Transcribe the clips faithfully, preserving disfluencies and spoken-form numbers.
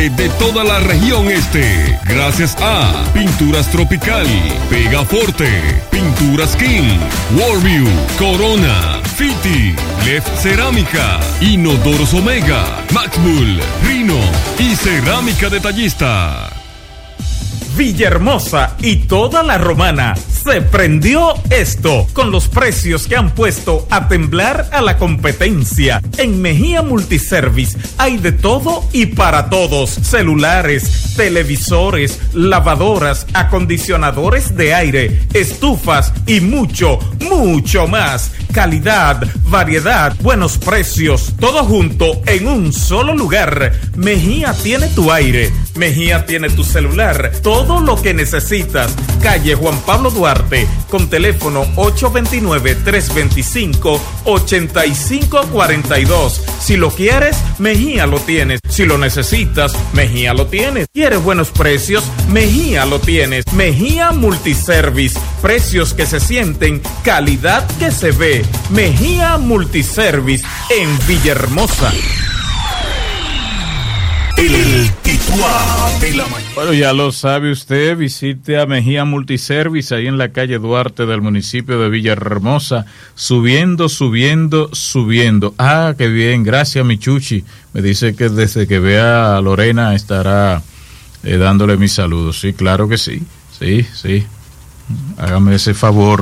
aire de toda la región este. Gracias a Pinturas Tropical, Pegaforte, Pinturas King, Warview, Corona, Fiti, Lef Cerámica, Inodoros Omega, Maxbull, Rino y Cerámica Detallista. Villahermosa y toda la Romana. Se prendió esto con los precios que han puesto a temblar a la competencia. En Mejía Multiservice hay de todo y para todos. Celulares, televisores, lavadoras, acondicionadores de aire, estufas y mucho, mucho más. Calidad, variedad, buenos precios, todo junto en un solo lugar. Mejía tiene tu aire, Mejía tiene tu celular, todo lo que necesitas. Calle Juan Pablo Duarte, con teléfono ocho dos nueve, tres dos cinco, ocho cinco cuatro dos. Si lo quieres, Mejía lo tienes. Si lo necesitas, Mejía lo tienes. ¿Quieres buenos precios? Mejía lo tienes. Mejía Multiservice, precios que se sienten, calidad que se ve. Mejía Multiservice en Villahermosa. El titular de la mañana. Bueno, ya lo sabe usted, visite a Mejía Multiservice, ahí en la calle Duarte del municipio de Villahermosa, subiendo, subiendo, subiendo. Ah, qué bien, gracias Michuchi. Me dice que desde que vea a Lorena estará eh, dándole mis saludos. Sí, claro que sí, sí, sí. Hágame ese favor.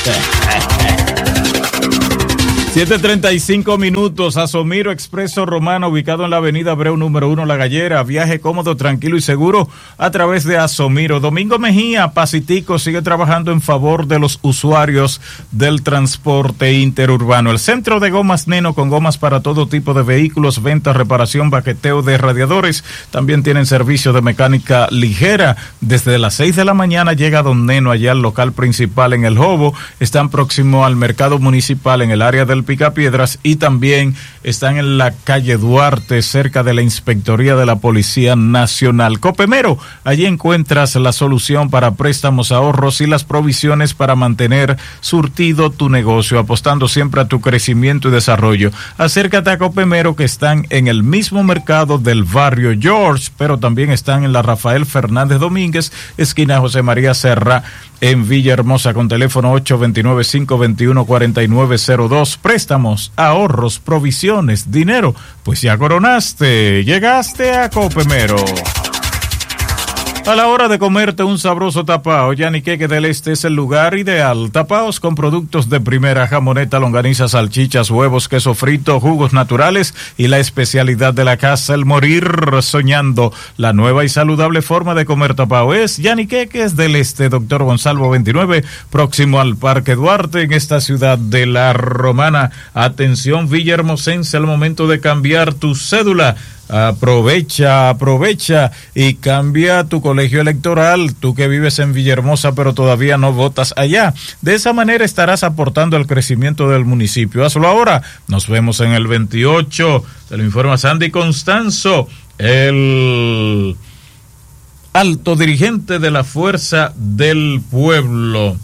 siete treinta y cinco minutos, Asomiro Expreso Romana, ubicado en la avenida Abreu número uno, La Gallera. Viaje cómodo, tranquilo y seguro a través de Asomiro. Domingo Mejía, Pacitico, sigue trabajando en favor de los usuarios del transporte interurbano. El centro de gomas Neno, con gomas para todo tipo de vehículos, venta, reparación, baqueteo de radiadores. También tienen servicio de mecánica ligera. Desde las seis de la mañana llega Don Neno allá al local principal en El Jobo. Están próximo al mercado municipal en el área del Picapiedras y también están en la calle Duarte, cerca de la Inspectoría de la Policía Nacional. Copemero, allí encuentras la solución para préstamos, ahorros y las provisiones para mantener surtido tu negocio, apostando siempre a tu crecimiento y desarrollo. Acércate a Copemero, que están en el mismo mercado del barrio George, pero también están en la Rafael Fernández Domínguez, esquina José María Serra, en Villahermosa, con teléfono ocho dos nueve, cinco dos uno, cuatro nueve cero dos. Préstamos, ahorros, provisiones, dinero. Pues ya coronaste, llegaste a Copemero. A la hora de comerte un sabroso tapao, Yaniqueque del Este es el lugar ideal. Tapaos con productos de primera, jamoneta, longaniza, salchichas, huevos, queso frito, jugos naturales y la especialidad de la casa, el morir soñando. La nueva y saludable forma de comer tapao es Yaniqueque del Este, Doctor Gonzalo veintinueve, próximo al Parque Duarte, en esta ciudad de la Romana. Atención villahermosense, al momento de cambiar tu cédula. Aprovecha, aprovecha y cambia tu colegio electoral, tú que vives en Villahermosa pero todavía no votas allá. De esa manera estarás aportando al crecimiento del municipio. Hazlo ahora. Nos vemos en el veintiocho. Se lo informa Sandy Constanzo, el alto dirigente de la Fuerza del Pueblo.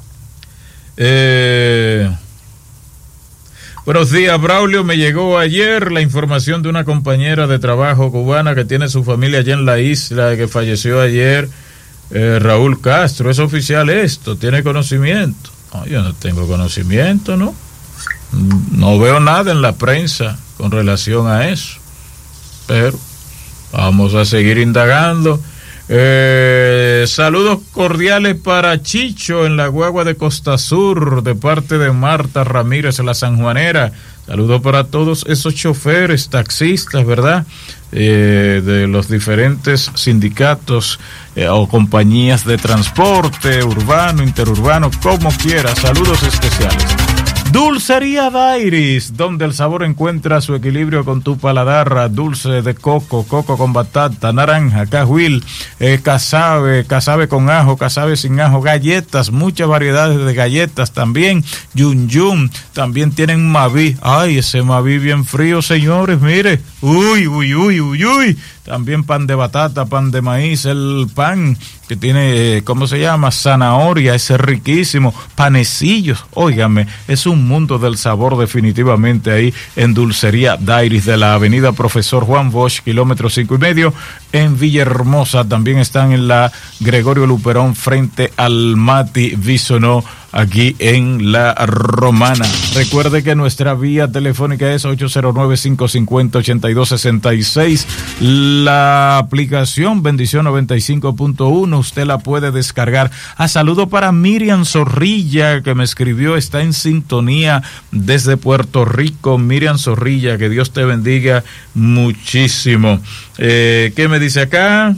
Eh... Buenos días, Braulio. Me llegó ayer la información de una compañera de trabajo cubana que tiene su familia allá en la isla, que falleció ayer, eh, Raúl Castro. ¿Es oficial esto? ¿Tiene conocimiento? No, yo no tengo conocimiento, ¿no? No veo nada en la prensa con relación a eso. Pero vamos a seguir indagando. Eh, saludos cordiales para Chicho en la guagua de Costa Sur, de parte de Marta Ramírez, la sanjuanera. Saludos para todos esos choferes, taxistas, ¿verdad? Eh, de los diferentes sindicatos eh, o compañías de transporte, urbano, interurbano, como quiera. Saludos especiales. Dulcería Dairis, donde el sabor encuentra su equilibrio con tu paladar. Dulce de coco, coco con batata, naranja, cajuil, eh, casabe, casabe con ajo, casabe sin ajo, galletas, muchas variedades de galletas también, yun yun, también tienen maví. Ay, ese maví bien frío, señores, mire, Uy, uy, uy, uy, uy. También pan de batata, pan de maíz, el pan que tiene, ¿cómo se llama? Zanahoria, ese es riquísimo. Panecillos, óigame, es un mundo del sabor definitivamente ahí en Dulcería Dairis de la avenida Profesor Juan Bosch, kilómetro cinco y medio, en Villahermosa. También están en la Gregorio Luperón frente al Mati Bisonó, aquí en La Romana. Recuerde que nuestra vía telefónica es ocho cero nueve, cinco cinco cero, ocho dos seis seis. La aplicación Bendición noventa y cinco punto uno, usted la puede descargar. A saludo para Miriam Zorrilla, que me escribió, está en sintonía desde Puerto Rico. Miriam Zorrilla, que Dios te bendiga muchísimo. Eh, ¿Qué me dice acá?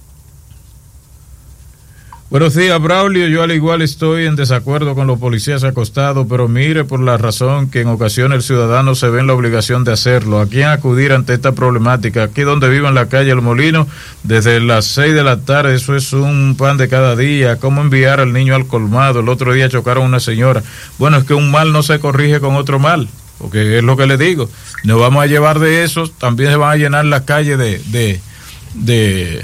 Buenos días, Braulio. Yo al igual estoy en desacuerdo con los policías acostados, pero mire por la razón que en ocasiones el ciudadano se ve en la obligación de hacerlo. ¿A quién acudir ante esta problemática? Aquí donde vivo en la calle El Molino, desde las seis de la tarde, eso es un pan de cada día. ¿Cómo enviar al niño al colmado? El otro día chocaron a una señora. Bueno, es que un mal no se corrige con otro mal, porque es lo que le digo. Nos vamos a llevar de eso, también se van a llenar las calles de... de, de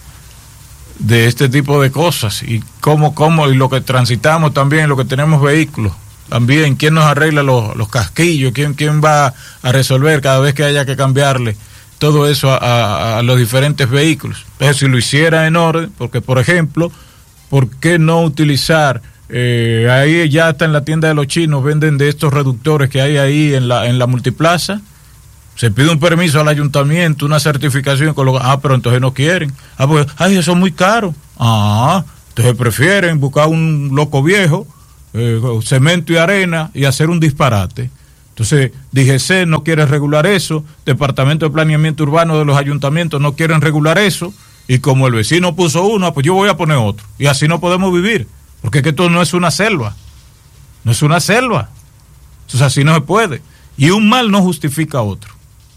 de este tipo de cosas, y cómo, cómo, y lo que transitamos también, lo que tenemos vehículos, también, quién nos arregla los, los casquillos, quién, quién va a resolver cada vez que haya que cambiarle todo eso a, a, a los diferentes vehículos. Entonces, si lo hiciera en orden, porque por ejemplo, ¿por qué no utilizar, eh, ahí ya está en la tienda de los chinos, venden de estos reductores que hay ahí en la, en la multiplaza? Se pide un permiso al ayuntamiento, una certificación, ah, pero entonces no quieren. Ah, pues, ay, eso es muy caro. Ah, entonces prefieren buscar un loco viejo, eh, cemento y arena, y hacer un disparate. Entonces, D G C no quiere regular eso, Departamento de Planeamiento Urbano de los ayuntamientos no quieren regular eso, y como el vecino puso uno, pues yo voy a poner otro. Y así no podemos vivir, porque es que esto no es una selva. No es una selva. Entonces así no se puede. Y un mal no justifica otro.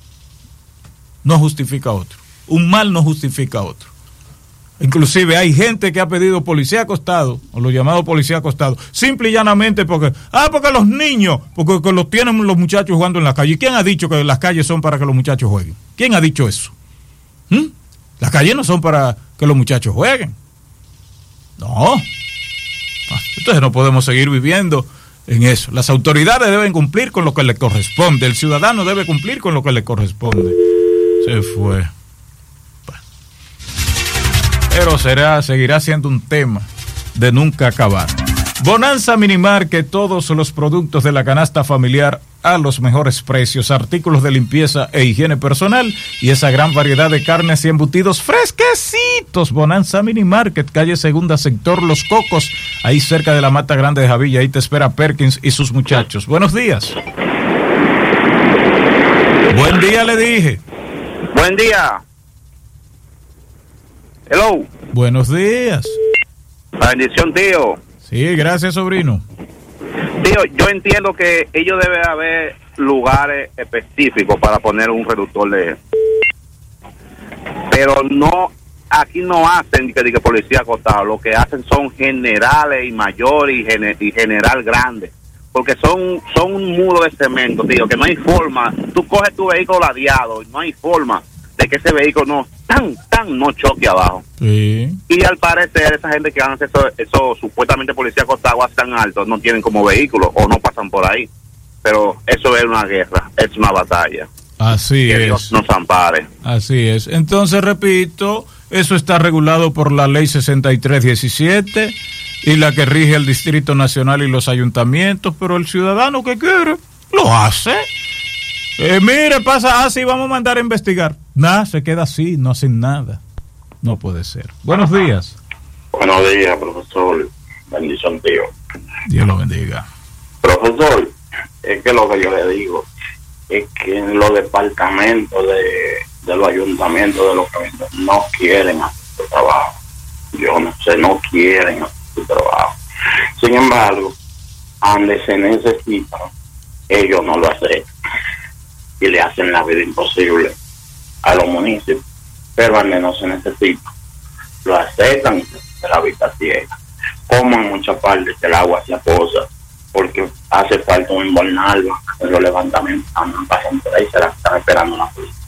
No justifica otro. Un mal no justifica otro. Inclusive hay gente que ha pedido policía acostado, o lo llamado policía acostado, simple y llanamente porque, ah, porque los niños, porque, porque los tienen los muchachos jugando en la calle. ¿Y quién ha dicho que las calles son para que los muchachos jueguen? ¿Quién ha dicho eso? ¿Mm? Las calles no son para que los muchachos jueguen. No. Entonces no podemos seguir viviendo en eso. Las autoridades deben cumplir con lo que les corresponde. El ciudadano debe cumplir con lo que le corresponde. Se fue. Bueno. Pero será, seguirá siendo un tema de nunca acabar. Bonanza Minimar, que todos los productos de la canasta familiar a los mejores precios, artículos de limpieza e higiene personal y esa gran variedad de carnes y embutidos fresquecitos. Bonanza Mini Market, calle Segunda, sector Los Cocos, ahí cerca de la Mata Grande de Javilla. Ahí te espera Perkins y sus muchachos. Buenos días. Buen día, le dije. Buen día. Hello. Buenos días. Bendición, tío. Sí, gracias, sobrino. Tío, yo entiendo que ellos deben haber lugares específicos para poner un reductor de... Pero no, aquí no hacen que diga policía acostado, lo que hacen son generales y mayores y, gener, y general grande. Porque son son un muro de cemento, tío, que no hay forma. Tú coges tu vehículo ladeado y no hay forma de que ese vehículo no tan, tan no choque abajo. Sí. Y al parecer esa gente que hace eso, eso supuestamente policía acostado tan alto, no tienen como vehículo o no pasan por ahí. Pero eso es una guerra, es una batalla. Así que es. Dios nos ampare. Así es. Entonces, repito, eso está regulado por la ley sesenta y tres diecisiete y la que rige el Distrito Nacional y los ayuntamientos, pero el ciudadano que quiere, lo hace. Eh, mire, pasa así, vamos a mandar a investigar. Nada, se queda así, no hacen nada. No puede ser. Buenos días. Buenos días, profesor. Bendición, tío. Dios lo bendiga. Profesor, es que lo que yo le digo es que en los departamentos de, de los ayuntamientos de los que no quieren hacer su trabajo. Yo no sé, no quieren hacer su trabajo. Sin embargo, donde se necesita, ellos no lo hacen. Y le hacen la vida imposible a los municipios. Pero al menos se necesita. Lo aceptan y se la vista ciega. Como en muchas partes el agua se aposa porque hace falta un invernal, los levantamientos andan pasando por ahí, se la están esperando la policía.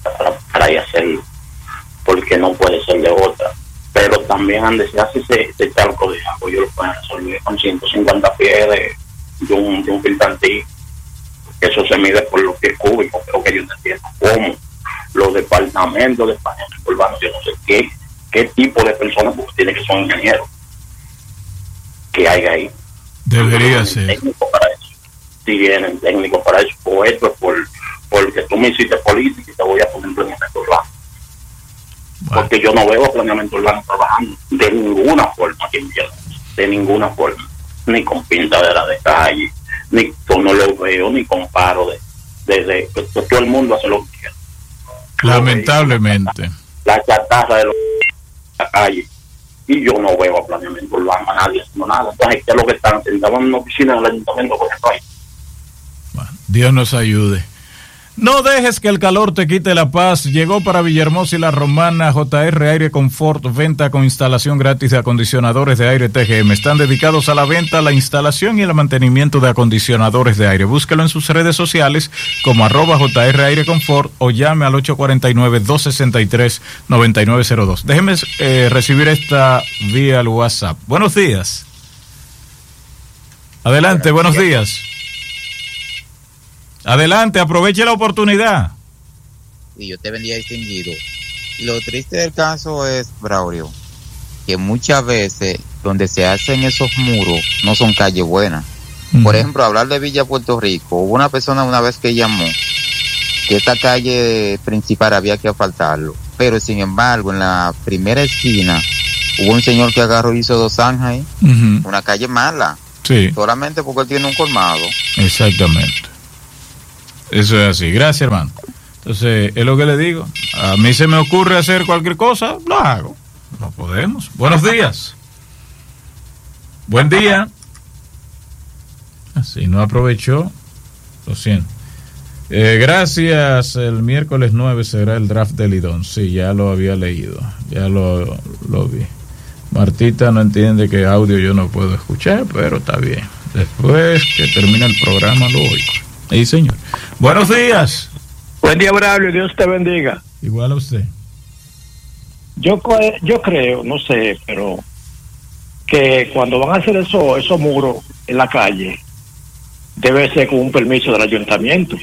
para, para ir a hacerlo, porque no puede ser de otra. Pero también han deseado si ese, ese charco de agua, yo lo puedo resolver con ciento cincuenta pies de, de un, de un filtrantillo. Eso se mide por los pies cúbicos, creo que yo no entiendo cómo los departamentos de planeamiento urbano, yo no sé qué, qué tipo de personas, porque tiene que ser ingenieros, que hay ahí. Debería no ser. Técnico para eso. Si tienen técnicos para eso, o esto es por, porque tú me hiciste política y te voy a poner en planeamiento urbano. Bueno. Porque yo no veo planeamiento urbano trabajando de ninguna forma aquí en Villalobos, de ninguna forma, ni con pintadera de calle, ni con, no lo veo, ni comparo de, de, de, de, de todo el mundo hace lo que quiere. Lamentablemente. La chatarra de los, la calle. Y yo no veo a planeamiento urbano, a nadie haciendo nada. Entonces, ¿qué es lo que están haciendo? Estaban en una oficina del ayuntamiento con esto ahí. Bueno, Dios nos ayude. No dejes que el calor te quite la paz. Llegó para Villahermosa y La Romana J R Aire Confort, venta con instalación gratis de acondicionadores de aire T G M. Están dedicados a la venta, la instalación y el mantenimiento de acondicionadores de aire. Búsquelo en sus redes sociales como arroba J R Aire Confort o llame al ocho cuatro nueve, dos seis tres, nueve nueve cero dos. Déjeme eh, recibir esta vía al WhatsApp. Buenos días. Adelante, buenos días. Adelante, aproveche la oportunidad. Y yo te vendía distinguido. Lo triste del caso es, Braulio, que muchas veces donde se hacen esos muros no son calles buenas. Uh-huh. Por ejemplo, hablar de Villa Puerto Rico, hubo una persona una vez que llamó que esta calle principal había que asfaltarlo, pero sin embargo en la primera esquina hubo un señor que agarró y hizo dos zanjas ahí, uh-huh. Una calle mala, sí, solamente porque él tiene un colmado. Exactamente. Eso es así. Gracias, hermano. Entonces, es lo que le digo. A mí se me ocurre hacer cualquier cosa, lo hago. No podemos. Buenos días. Buen día. Así no aprovechó. Lo siento. Eh, gracias. El miércoles nueve será el draft de Lidón. Sí, ya lo había leído. Ya lo, lo vi. Martita no entiende que audio yo no puedo escuchar, pero está bien. Después que termine el programa lo oigo. Sí, señor. Buenos días. Buen día, Braulio. Dios te bendiga. Igual a usted. Yo yo creo, no sé, pero que cuando van a hacer eso, esos muros en la calle, debe ser con un permiso del ayuntamiento.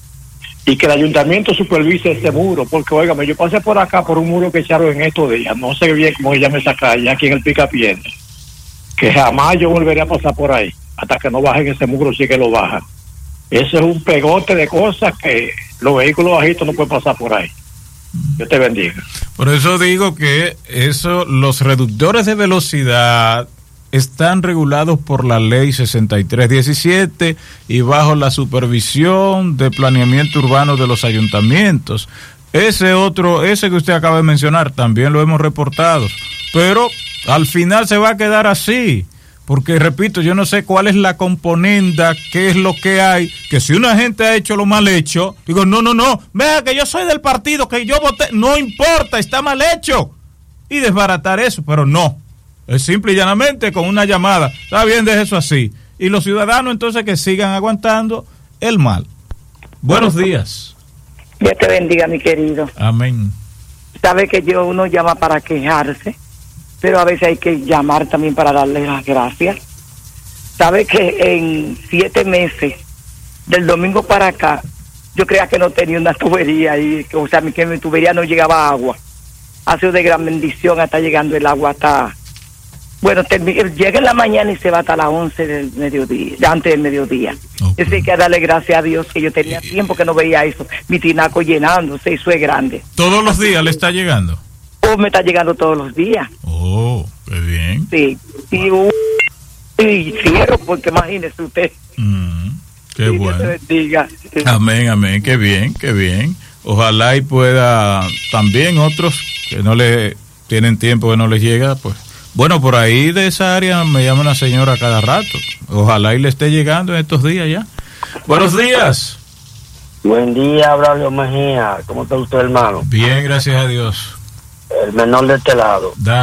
Y que el ayuntamiento supervise ese muro, porque, óigame, yo pasé por acá por un muro que echaron en estos días, no sé bien cómo se llama esa calle, aquí en el Picapiedra, que jamás yo volvería a pasar por ahí, hasta que no bajen ese muro, sí que lo bajan. Eso es un pegote de cosas que los vehículos bajitos no pueden pasar por ahí. Dios te bendiga. Por eso digo que eso, los reductores de velocidad están regulados por la ley sesenta y tres diecisiete y bajo la supervisión de planeamiento urbano de los ayuntamientos. Ese otro, ese que usted acaba de mencionar, también lo hemos reportado. Pero al final se va a quedar así. Porque, repito, yo no sé cuál es la componenda, qué es lo que hay, que si una gente ha hecho lo mal hecho, digo, no, no, no, vea que yo soy del partido, que yo voté, no importa, está mal hecho. Y desbaratar eso, pero no. Es simple y llanamente con una llamada. Está bien, deje eso así. Y los ciudadanos entonces que sigan aguantando el mal. Buenos días. Dios te bendiga, mi querido. Amén. Sabe que yo uno llama para quejarse, pero a veces hay que llamar también para darle las gracias. Sabe que en siete meses, del domingo para acá, yo creía que no tenía una tubería ahí, o sea, que mi tubería no llegaba agua. Ha sido de gran bendición, hasta llegando el agua hasta... Bueno, termina, llega en la mañana y se va hasta las once del mediodía, antes del mediodía. Okay. Es decir, que darle gracias a Dios que yo tenía tiempo que no veía eso, mi tinaco llenándose, eso es grande. ¿Todos los días le está llegando? Oh, me está llegando todos los días. Oh, qué bien. Sí, y, uh, y cierro, porque imagínese usted. Mm, qué sí, bueno. Dios te bendiga. Amén, amén, qué bien, qué bien. Ojalá y pueda también otros que no le tienen tiempo, que no les llega, pues. Bueno, por ahí de esa área me llama una señora cada rato. Ojalá y le esté llegando en estos días ya. Buenos días. Buen día, Braulio Mejía. ¿Cómo está usted, hermano? Bien, gracias a Dios. El menor de este lado. Da